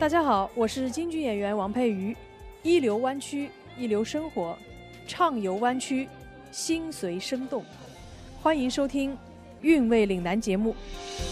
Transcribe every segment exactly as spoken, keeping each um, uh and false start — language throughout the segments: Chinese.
大家好，我是京剧演员王佩瑜。一流湾区，一流生活，畅游湾区，心随生动。欢迎收听《韵味岭南》節目。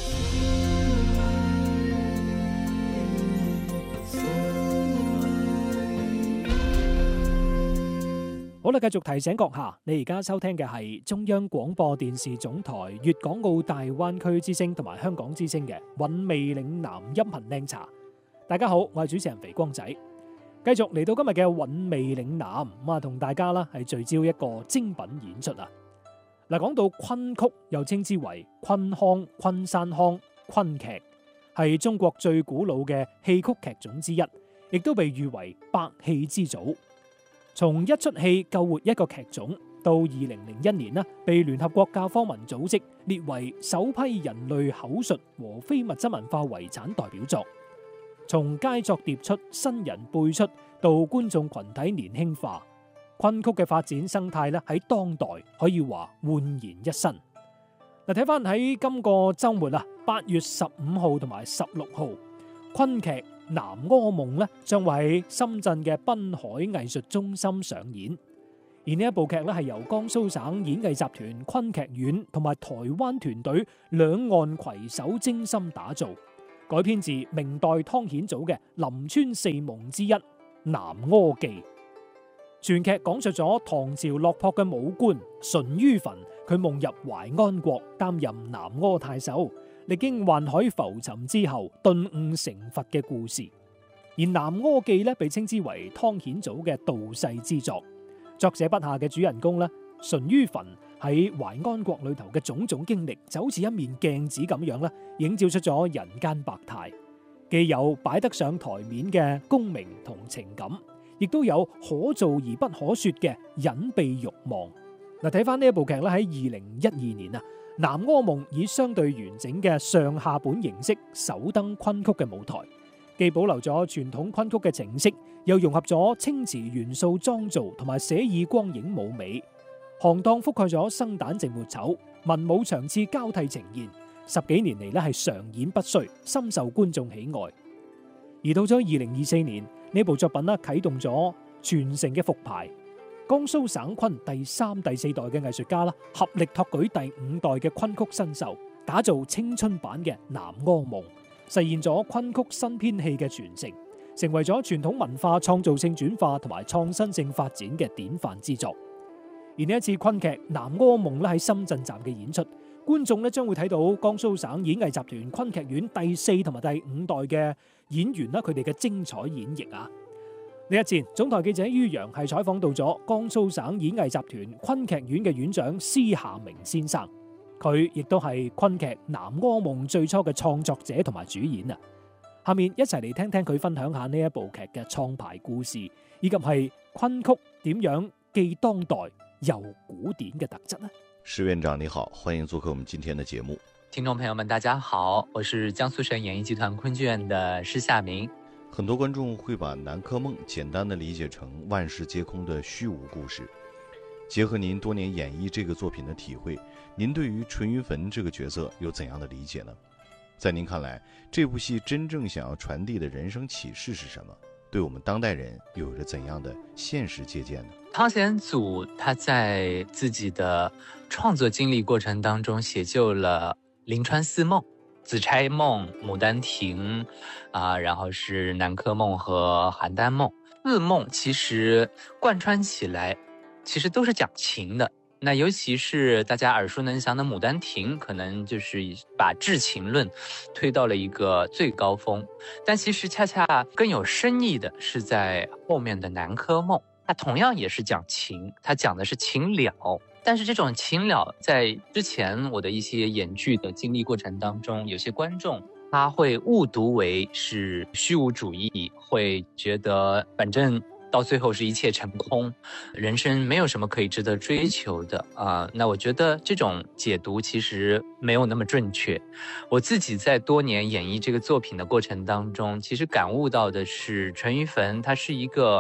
好啦，繼續提醒閣下，你而家收聽嘅係中央廣播電視總台粵港澳大灣區之聲同埋香港之聲嘅韻味嶺南音頻靚茶。大家好，我係主持人肥光仔，繼續嚟到今日嘅韻味嶺南咁啊，同大家啦係聚焦一個精品演出啊。嗱，講到昆曲，又稱之為昆腔、昆山腔、昆劇，係中國最古老嘅戲曲劇種之一，亦都被譽為百戲之祖。從一出戲救活一個劇種，到二零零一年啦，被聯合國教科文組織列為首批人類口述和非物質文化遺產代表作。從佳作迭出、新人輩出，到觀眾群體年輕化，昆曲嘅發展生態咧喺當代可以話煥然一新。嗱，睇翻喺今個週末啊，八月十五號同埋十六號，昆劇《南柯夢》咧將會喺深圳嘅濱海藝術中心上演。而呢一部劇咧係由江蘇省演藝集團昆劇院同埋台灣團隊兩岸攜手精心打造，改編自明代湯顯祖嘅《臨川四夢》之一《南柯記》。全劇講述咗唐朝落魄嘅武官淳于棻，佢夢入淮安國擔任南柯太守，歷經宦海浮沉之後頓悟成佛嘅故事。而《南柯記》咧被稱之為湯顯祖嘅道世之作。作者筆下嘅主人公咧淳于棻喺淮安國裏頭嘅種種經歷，就好似一面鏡子咁樣咧，映照出咗人間百態，既有擺得上台面嘅功名同情感，亦都有可做而不可說嘅隱秘慾望。嗱，睇翻呢一部劇咧，喺二零一二年啊，《南柯夢》以相對完整嘅上下本形式首登昆曲嘅舞台，既保留咗傳統昆曲嘅情色，又融合咗青詞元素妝造同埋寫意光影舞美，行當覆蓋咗生旦淨末丑，文武場次交替呈現，十幾年嚟咧係常演不衰，深受觀眾喜愛。而到咗二零二四年，呢部作品咧啟動咗傳承嘅復排，江蘇省昆第三、第四代嘅藝術家啦，合力托舉第五代嘅昆曲新秀，打造青春版嘅《南柯夢》，實現咗昆曲新編戲嘅傳承，成為咗傳統文化創造性轉化同埋創新性發展嘅典範之作。而呢一次昆劇《南柯夢》咧喺深圳站嘅演出，觀眾咧將會睇到江蘇省演藝集團昆劇院第四同埋第五代嘅演員啦，佢哋嘅精彩演繹啊！呢一戰，總台記者于洋係採訪到咗江蘇省演藝集團昆劇院嘅院長施夏明先生，佢亦都係昆劇《南柯夢》最初嘅創作者同埋主演啊！下面一齊嚟聽聽佢分享下呢一部劇嘅創排故事，以及係昆曲點樣既當代又古典嘅特質呢？ 施院長你好，歡迎做客我們今天的節目。 聽眾朋友們大家好，我是江蘇省演藝集團昆劇院的施夏明。 很多觀眾會把南柯夢簡單的理解成萬事皆空的虛無故事。結合您多年演繹這個作品的體會，您對於淳于棻這個角色有怎樣的理解呢？在您看來，這部戲真正想要傳遞的人生啟示是什麼？對我們當代人又有着怎樣的現實借鑑呢？ 湯顯祖他在自己的創作經歷過程當中寫就了臨川四夢、紫釵夢、牡丹亭啊、呃，然後是南柯夢和邯鄲夢。四夢其實貫穿起來，其實都是講情的。那尤其是大家耳熟能詳的牡丹亭，可能就是把至情論推到了一個最高峰。但其實恰恰更有深意的是在後面的南柯夢，它同樣也是講情，它講的是情了。但是這種情了，在之前我的一些演劇的經歷過程當中，有些觀眾他會誤讀為是虛無主義，會覺得反正到最後是一切成空，人生沒有什麼可以值得追求的啊、呃。那我覺得這種解讀其實沒有那麼正確。我自己在多年演繹這個作品的過程當中，其實感悟到的是淳于棻他是一個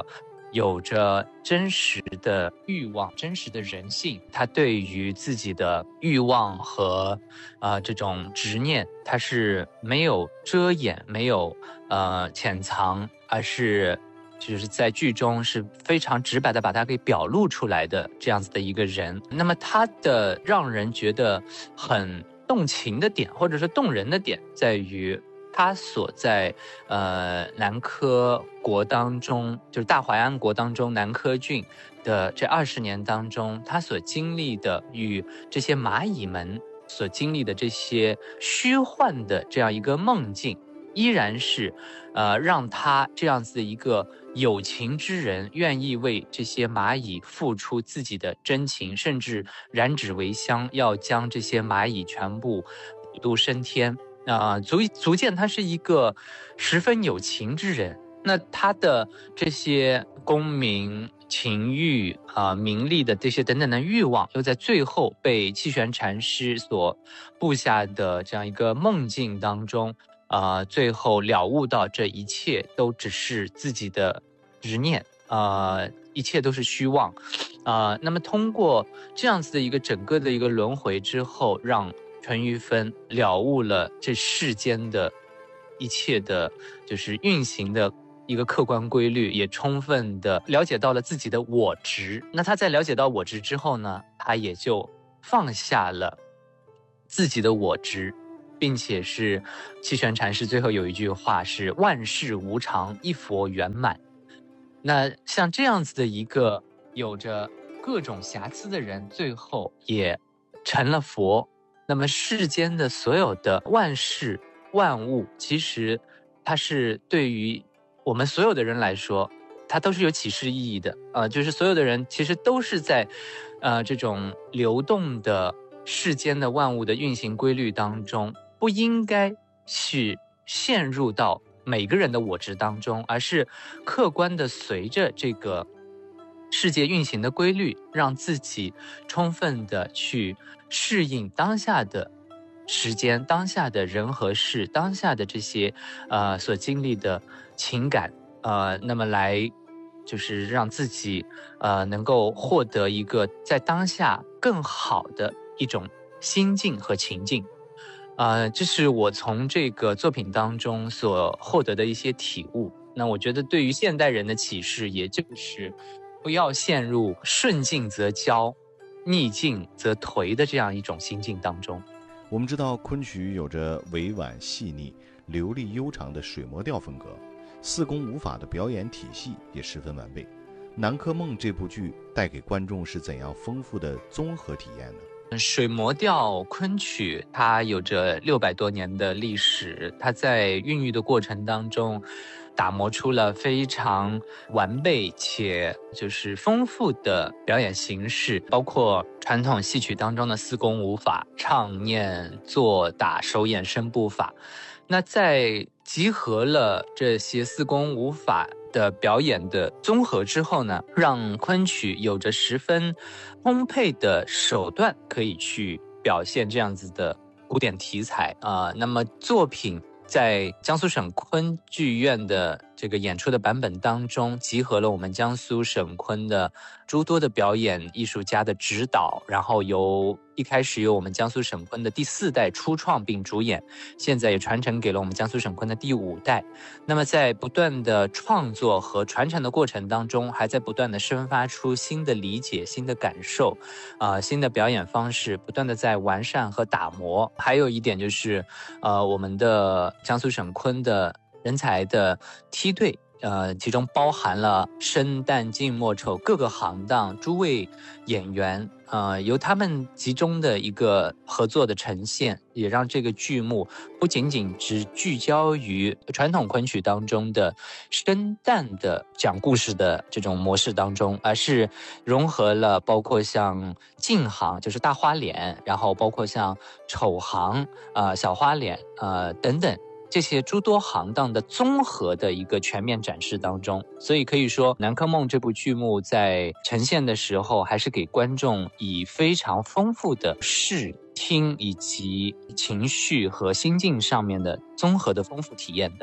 有着真实的欲望、真实的人性。他对于自己的欲望和呃这种执念，他是没有遮掩、没有呃潜藏，而是就是在剧中是非常直白的把它给表露出来的这样子的一个人。那么他的让人觉得很动情的点，或者是动人的点，在于他所在呃南柯国当中，就是大淮安国当中南柯郡的这二十年当中，他所经历的与这些蚂蚁们所经历的这些虚幻的这样一个梦境，依然是呃让他这样子的一个有情之人愿意为这些蚂蚁付出自己的真情，甚至燃纸为香，要将这些蚂蚁全部普渡升天。啊、呃，足足见他是一个十分有情之人。那他的这些功名、情欲啊、呃、名利的这些等等的欲望，又在最后被气玄禅师所布下的这样一个梦境当中，啊、呃，最后了悟到这一切都只是自己的执念，啊、呃，一切都是虚妄，啊、呃，那么通过这样子的一个整个的一个轮回之后，让淳于芬了悟了这世间的一切的就是运行的一个客观规律，也充分的了解到了自己的我执。那他在了解到我执之后呢，他也就放下了自己的我执，并且是气玄禅师最后有一句话是万事无常，一佛圆满。那像这样子的一个有着各种瑕疵的人，最后也成了佛。那么世间的所有的万事万物，其实它是对于我们所有的人来说，它都是有启示意义的。呃，就是所有的人其实都是在呃这种流动的世间的万物的运行规律当中，不应该去陷入到每个人的我执当中，而是客观的随着这个世界运行的规律，让自己充分的去适应当下的时间、当下的人和事、当下的这些呃所经历的情感，呃，那么来就是让自己呃能够获得一个在当下更好的一种心境和情境。呃，这是我从这个作品当中所获得的一些体悟。那我觉得对于现代人的启示，也就是不要陷入顺境则骄，逆境则颓的这样一种心境当中。 我们知道昆曲有着委婉细腻、流利悠长的水磨调风格，四功五法的表演体系也十分完备。《南柯梦》这部剧带给观众是怎样丰富的综合体验呢？ 水磨调昆曲它有着六百多年的历史，它在孕育的过程当中打磨出了非常完备且就是丰富的表演形式，包括传统戏曲当中的四功五法，唱念做打手眼身步法。那在集合了这些四功五法的表演的综合之后呢，让昆曲有着十分充沛的手段可以去表现这样子的古典题材啊、呃。那么作品在江苏省昆剧院的这个演出的版本当中，集合了我们江苏省昆的诸多的表演艺术家的指导，然后由一开始由我们江苏省昆的第四代初创并主演，现在也传承给了我们江苏省昆的第五代。那么在不断的创作和传承的过程当中，还在不断的生发出新的理解、新的感受，啊、呃，新的表演方式，不断的在完善和打磨。还有一点就是，呃，我们的江苏省昆的人才的梯队，呃，其中包含了生旦净末丑各个行当诸位演员，呃，由他们集中的一个合作的呈现，也让这个剧目不仅仅只聚焦于传统昆曲当中的生旦的讲故事的这种模式当中，而是融合了包括像净行，就是大花脸，然后包括像丑行、呃小花脸，呃等等。这些诸多行当的综合的一个全面展示当中，所以可以说《南柯梦》这部剧目在呈现的时候，还是给观众以非常丰富的视听以及情绪和心境上面的综合的丰富体验的。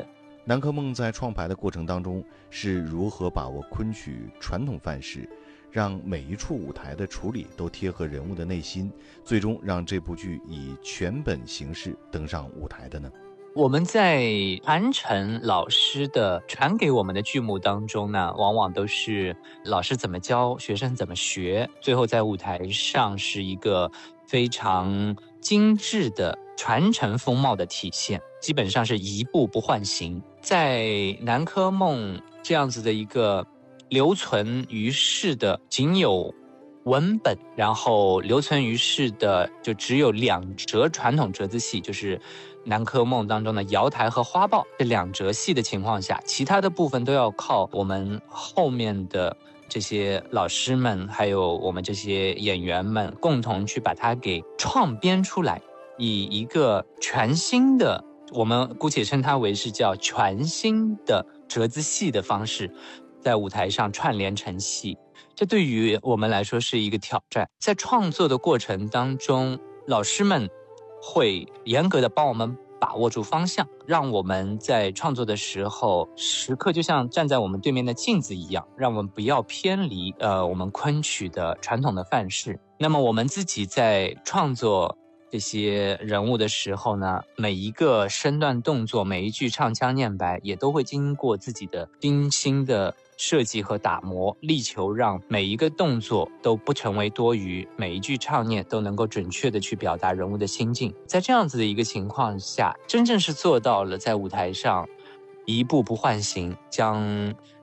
南柯梦在创排的过程当中是如何把握昆曲传统范式，让每一处舞台的处理都贴合人物的内心，最终让这部剧以全本形式登上舞台的呢？ 我们在传承老师的传给我们的剧目当中呢，往往都是老师怎么教，学生怎么学，最后在舞台上是一个非常精致的传承风貌的体现，基本上是一步不换形。在南柯梦这样子的一个留存于世的仅有文本，然后留存于世的就只有两折传统折子戏，就是南柯梦当中的瑶台和花豹这两折戏的情况下，其他的部分都要靠我们后面的这些老师们还有我们这些演员们共同去把它给创编出来，以一个全新的，我们姑且称它为是叫全新的折子戏的方式在舞台上串联成戏。这对于我们来说是一个挑战。在创作的过程当中，老师们会严格的帮我们把握住方向，让我们在创作的时候时刻就像站在我们对面的镜子一样，让我们不要偏离呃我们昆曲的传统的范式。那么我们自己在创作这些人物的时候呢，每一个身段动作，每一句唱腔念白也都会经过自己的精心的设计和打磨，力求让每一个动作都不成为多余，每一句唱念都能够准确的去表达人物的心境。在这样子的一个情况下，真正是做到了在舞台上一步不换形，将